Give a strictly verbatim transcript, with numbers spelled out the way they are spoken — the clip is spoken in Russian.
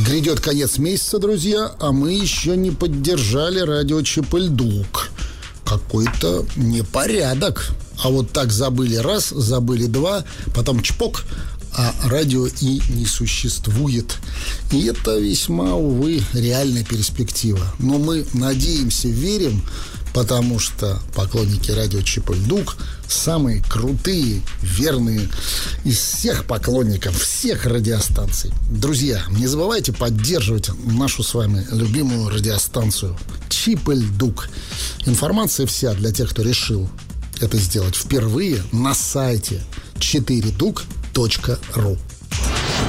Грядет конец месяца, друзья, а мы еще не поддержали радио Чип-и-Дук. Какой-то непорядок. А вот так забыли раз, забыли два, потом чпок, а радио и не существует. И это весьма, увы, реальная перспектива. Но мы надеемся, верим, потому что поклонники радио Чип-и-Дук самые крутые, верные из всех поклонников всех радиостанций. Друзья, не забывайте поддерживать нашу с вами любимую радиостанцию Чип-и-Дук. Информация вся для тех, кто решил это сделать впервые, на сайте четыре дук точка ру.